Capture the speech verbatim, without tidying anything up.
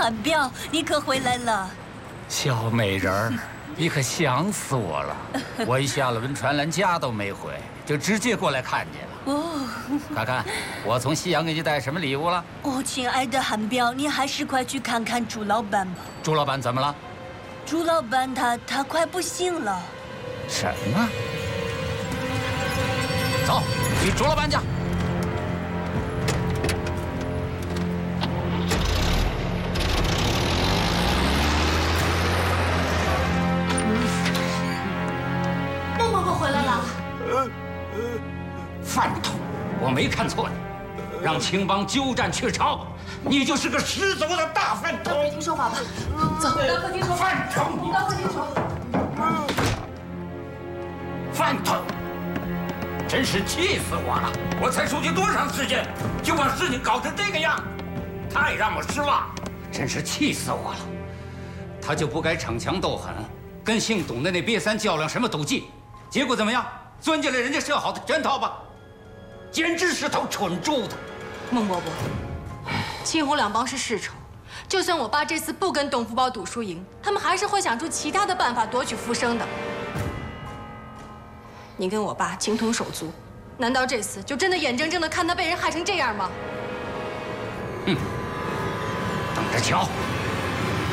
韩彪，你可回来了！ 小美人儿，你可想死我了！我一下了温船，连家都没回，就直接过来看你了。哦，看看我从西洋给你带什么礼物了？ 哦，亲爱的韩彪，你还是快去看看朱老板吧。 朱老板怎么了？ 朱老板他他快不行了。 什么？走，去朱老板家。 饭桶，我没看错你，让青帮鸠占鹊巢，你就是个十足的大饭桶。 到客厅说话吧，走，到客厅说。 饭桶， 你到客厅说。 饭桶，真是气死我了！我才出去多长时间，就把事情搞成这个样，太让我失望，真是气死我了。他就不该逞强斗狠，跟姓董的那瘪三较量什么赌技，结果怎么样？钻进了人家设好的圈套吧。 简直是头蠢猪头， 孟伯伯，青红两帮是世仇，就算我爸这次不跟董福宝赌输赢，他们还是会想出其他的办法夺取复生的。你跟我爸情同手足，难道这次就真的眼睁睁的看他被人害成这样吗？ 哼，等着瞧。